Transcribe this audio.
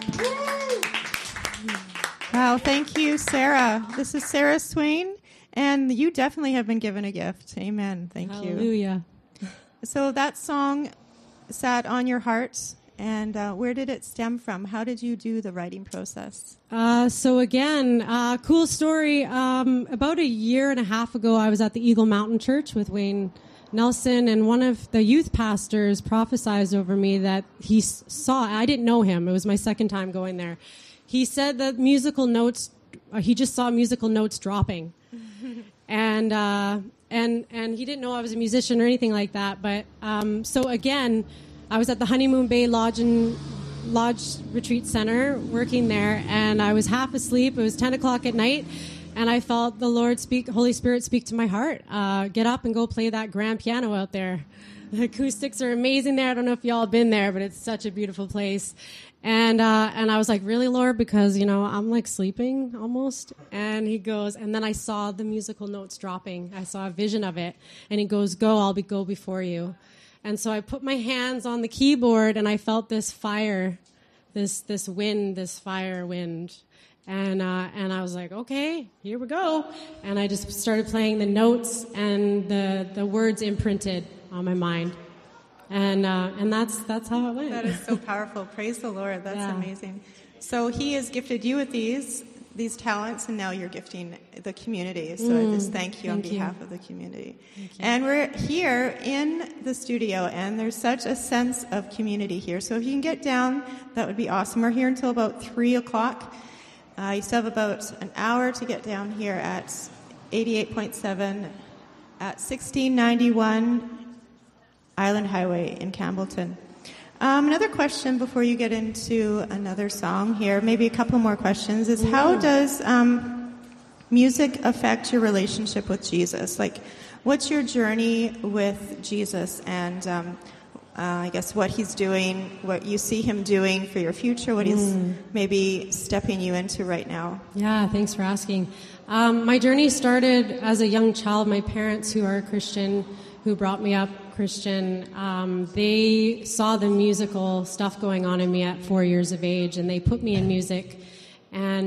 Wow, thank you, Sarah. This is Sarah Swain, and you definitely have been given a gift. Amen. Thank you. Hallelujah. So that song sat on your heart, and where did it stem from? How did you do the writing process? So again, cool story. About a year and a half ago, I was at the Eagle Mountain Church with Wayne Nelson, and one of the youth pastors prophesied over me that he saw, I didn't know him, it was my second time going there. He said that musical notes, he just saw musical notes dropping. And he didn't know I was a musician or anything like that. But so again, I was at the Honeymoon Bay Lodge Retreat Center working there, and I was half asleep. It was 10 o'clock at night, and I felt the Holy Spirit speak to my heart. Get up and go play that grand piano out there. The acoustics are amazing there. I don't know if y'all have been there, but it's such a beautiful place. And I was like, really, Lord? Because, I'm like sleeping almost. And he goes, and then I saw the musical notes dropping. I saw a vision of it. And he goes, go before you. And so I put my hands on the keyboard, and I felt this fire, this fire wind. And I was like, okay, here we go. And I just started playing the notes, and the words imprinted on my mind. And that's how it went. That is so powerful. Praise the Lord. That's amazing. So he has gifted you with these talents, and now you're gifting the community. So I just thank you on behalf of the community. And we're here in the studio, and there's such a sense of community here. So if you can get down, that would be awesome. We're here until about 3 o'clock. You still have about an hour to get down here at 88.7 at 1691 Island Highway in Campbellton. Another question before you get into another song here, maybe a couple more questions, is how does music affect your relationship with Jesus? Like, what's your journey with Jesus, and I guess what he's doing, what you see him doing for your future, what he's maybe stepping you into right now? Yeah, thanks for asking. My journey started as a young child. My parents, who are Christian, who brought me up Christian, they saw the musical stuff going on in me at 4 years of age, and they put me in music. And